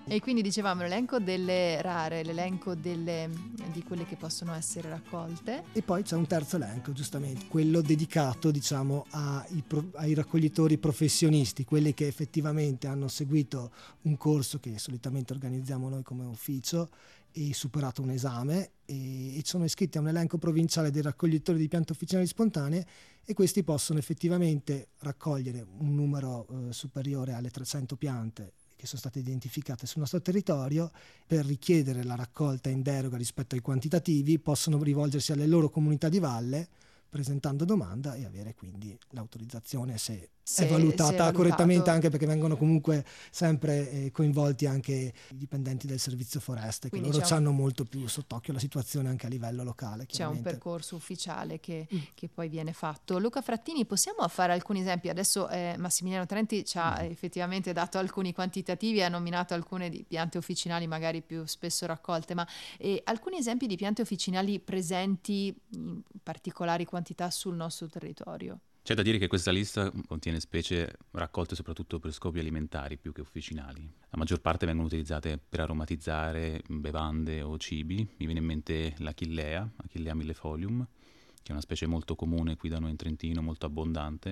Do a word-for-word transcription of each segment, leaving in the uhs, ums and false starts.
E quindi dicevamo l'elenco delle rare, l'elenco delle, di quelle che possono essere raccolte. E poi c'è un terzo elenco, giustamente, quello dedicato, diciamo, ai, pro, ai raccoglitori professionisti, quelli che effettivamente hanno seguito un corso che solitamente organizziamo noi come ufficio e superato un esame e, e sono iscritti a un elenco provinciale dei raccoglitori di piante officinali spontanee, e questi possono effettivamente raccogliere un numero eh, superiore alle trecento piante che sono state identificate sul nostro territorio. Per richiedere la raccolta in deroga rispetto ai quantitativi possono rivolgersi alle loro comunità di valle presentando domanda e avere quindi l'autorizzazione se, se è valutata se è correttamente, anche perché vengono comunque sempre eh, coinvolti anche i dipendenti del servizio foreste, quindi che loro un... hanno molto più sott'occhio la situazione anche a livello locale. C'è un percorso ufficiale che, mm. che poi viene fatto. Luca Frattini, possiamo fare alcuni esempi? Adesso eh, Massimiliano Trenti ci ha mm. effettivamente dato alcuni quantitativi, ha nominato alcune di piante officinali magari più spesso raccolte, ma eh, alcuni esempi di piante officinali presenti in particolari quantità sul nostro territorio? C'è da dire che questa lista contiene specie raccolte soprattutto per scopi alimentari più che officinali. La maggior parte vengono utilizzate per aromatizzare bevande o cibi. Mi viene in mente l'Achillea, Achillea millefolium, che è una specie molto comune qui da noi in Trentino, molto abbondante,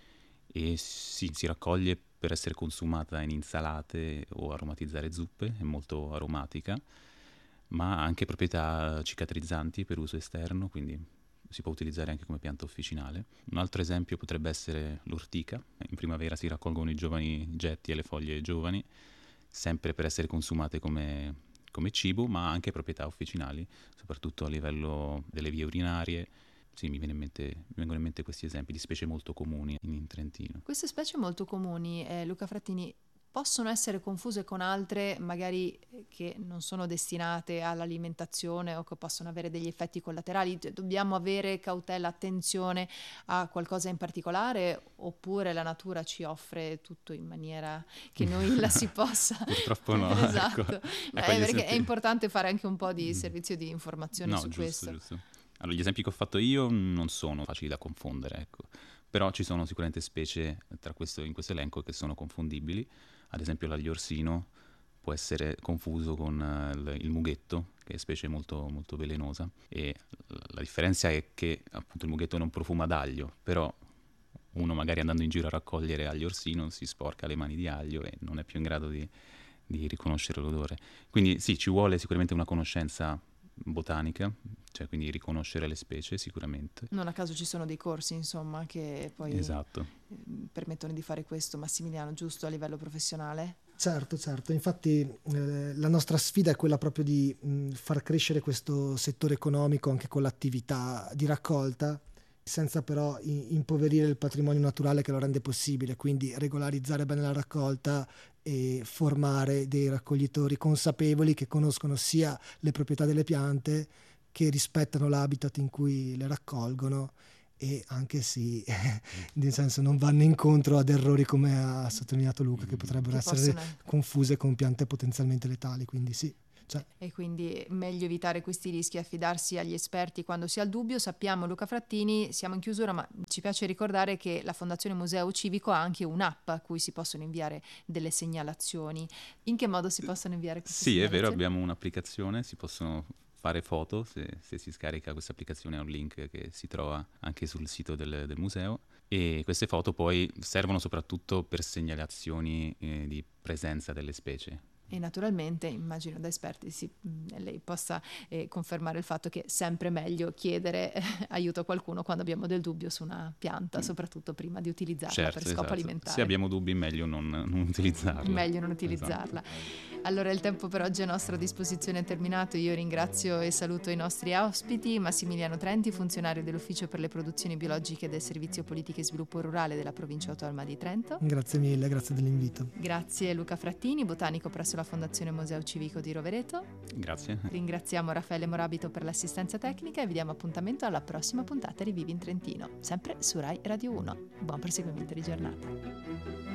e sì, si raccoglie per essere consumata in insalate o aromatizzare zuppe, è molto aromatica, ma ha anche proprietà cicatrizzanti per uso esterno, quindi si può utilizzare anche come pianta officinale. Un altro esempio potrebbe essere l'ortica. In primavera si raccolgono i giovani getti e le foglie giovani, sempre per essere consumate come, come cibo, ma anche proprietà officinali, soprattutto a livello delle vie urinarie. Sì, mi, viene in mente, mi vengono in mente questi esempi di specie molto comuni in, in Trentino. Queste specie molto comuni, eh, Luca Frattini, possono essere confuse con altre magari che non sono destinate all'alimentazione o che possono avere degli effetti collaterali? Dobbiamo avere cautela, attenzione a qualcosa in particolare, oppure la natura ci offre tutto in maniera che noi la si possa? Purtroppo no. Esatto. Ecco. Eh, Ecco, perché è importante fare anche un po' di servizio di informazione no, su giusto, questo. Giusto. Allora, gli esempi che ho fatto io non sono facili da confondere, ecco. Però ci sono sicuramente specie tra questo, in questo elenco che sono confondibili. Ad esempio l'agliorsino può essere confuso con uh, il, il mughetto, che è specie molto, molto velenosa, e la differenza è che appunto il mughetto non profuma d'aglio, però uno magari andando in giro a raccogliere agliorsino si sporca le mani di aglio e non è più in grado di, di riconoscere l'odore. Quindi sì, ci vuole sicuramente una conoscenza botanica, cioè quindi riconoscere le specie sicuramente. Non a caso ci sono dei corsi, insomma, che poi esatto. permettono di fare questo. Massimiliano, giusto, a livello professionale? Certo, certo, infatti eh, la nostra sfida è quella proprio di mh, far crescere questo settore economico anche con l'attività di raccolta, senza però in- impoverire il patrimonio naturale che lo rende possibile, quindi regolarizzare bene la raccolta e formare dei raccoglitori consapevoli che conoscono sia le proprietà delle piante, che rispettano l'habitat in cui le raccolgono, e anche sì, nel senso non vanno incontro ad errori, come ha sottolineato Luca, che potrebbero che essere possono... confuse con piante potenzialmente letali, quindi sì. Cioè. E quindi meglio evitare questi rischi, affidarsi agli esperti quando si ha il dubbio. Sappiamo, Luca Frattini, siamo in chiusura, ma ci piace ricordare che la Fondazione Museo Civico ha anche un'app a cui si possono inviare delle segnalazioni. In che modo si possono inviare queste sì, segnalazioni? Sì, è vero, abbiamo un'applicazione, si possono fare foto, se, se si scarica questa applicazione ha un link che si trova anche sul sito del, del museo, e queste foto poi servono soprattutto per segnalazioni eh, di presenza delle specie. E naturalmente immagino da esperti si, lei possa eh, confermare il fatto che è sempre meglio chiedere eh, aiuto a qualcuno quando abbiamo del dubbio su una pianta, soprattutto prima di utilizzarla certo, per scopo esatto. alimentare. Se abbiamo dubbi meglio non, non utilizzarla. Meglio non utilizzarla. Esatto. Allora il tempo per oggi a nostra disposizione è terminato. Io ringrazio e saluto i nostri ospiti: Massimiliano Trenti, funzionario dell'Ufficio per le produzioni biologiche del Servizio Politiche e Sviluppo Rurale della Provincia Autonoma di Trento. Grazie mille, grazie dell'invito. Grazie Luca Frattini, botanico presso la Fondazione Museo Civico di Rovereto. Grazie. Ringraziamo Raffaele Morabito per l'assistenza tecnica e vi diamo appuntamento alla prossima puntata di Vivi in Trentino, sempre su Rai Radio uno. Buon proseguimento di giornata.